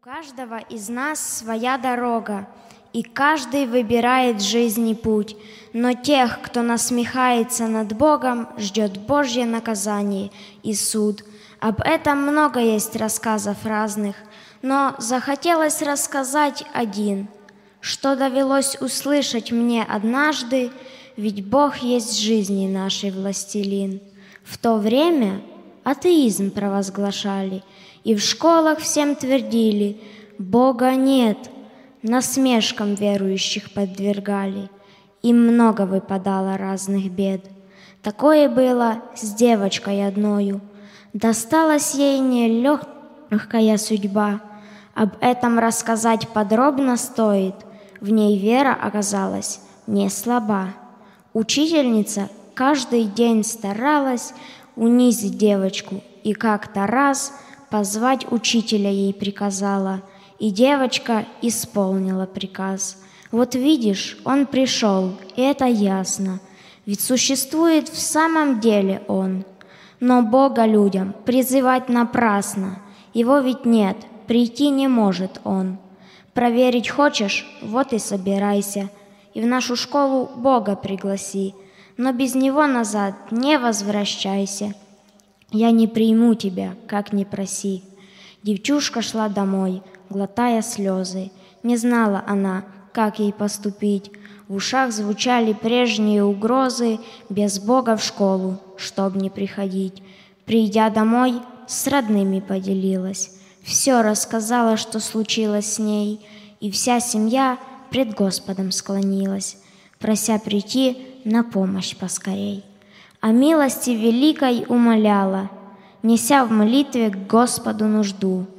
Каждого из нас своя дорога, и каждый выбирает в жизни путь, но тех, кто насмехается над Богом, ждет Божье наказание и суд. Об этом много есть рассказов разных, но захотелось рассказать один, что довелось услышать мне однажды, ведь Бог есть в жизни нашей властелин. В то время атеизм провозглашали, и в школах всем твердили: Бога нет, насмешкам верующих подвергали. Им много выпадало разных бед. Такое было с девочкой одною. Досталась ей нелегкая судьба. Об этом рассказать подробно стоит. В ней вера оказалась не слаба. Учительница каждый день старалась унизить девочку, и как-то раз позвать учителя ей приказала, и девочка исполнила приказ. Вот видишь, он пришел, и это ясно, ведь существует в самом деле он. Но Бога людям призывать напрасно, его ведь нет, прийти не может он. Проверить хочешь? Вот и собирайся, и в нашу школу Бога пригласи, но без него назад не возвращайся. Я не приму тебя, как ни проси. Девчушка шла домой, глотая слезы. Не знала она, как ей поступить. В ушах звучали прежние угрозы: без Бога в школу, чтоб не приходить. Придя домой, с родными поделилась. Все рассказала, что случилось с ней, и вся семья пред Господом склонилась, прося прийти на помощь поскорей. О милости великой умоляла, неся в молитве к Господу нужду.